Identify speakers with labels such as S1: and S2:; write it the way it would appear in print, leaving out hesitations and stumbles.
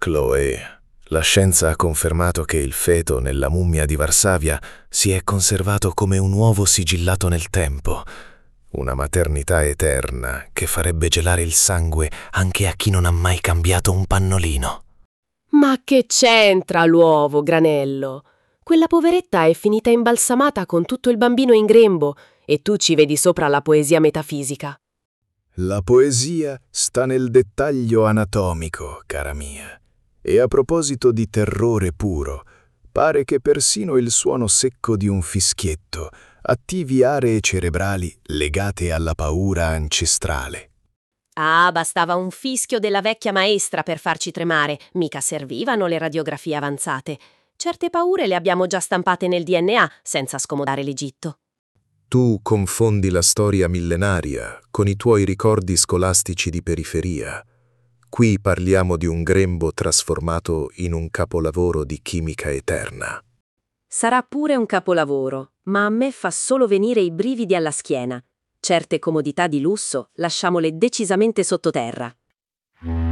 S1: Chloe, la scienza ha confermato che il feto nella mummia di Varsavia si è conservato come un uovo sigillato nel tempo, una maternità eterna che farebbe gelare il sangue anche a chi non ha mai cambiato un pannolino.
S2: Ma che c'entra l'uovo, Granello? Quella poveretta è finita imbalsamata con tutto il bambino in grembo e tu ci vedi sopra la poesia metafisica.
S3: La poesia sta nel dettaglio anatomico, cara mia. E a proposito di terrore puro, pare che persino il suono secco di un fischietto attivi aree cerebrali legate alla paura ancestrale.
S2: Ah, bastava un fischio della vecchia maestra per farci tremare, mica servivano le radiografie avanzate. Certe paure le abbiamo già stampate nel DNA senza scomodare l'Egitto.
S1: Tu confondi la storia millenaria con i tuoi ricordi scolastici di periferia. Qui parliamo di un grembo trasformato in un capolavoro di chimica eterna.
S2: Sarà pure un capolavoro, ma a me fa solo venire i brividi alla schiena. Certe comodità di lusso lasciamole decisamente sottoterra.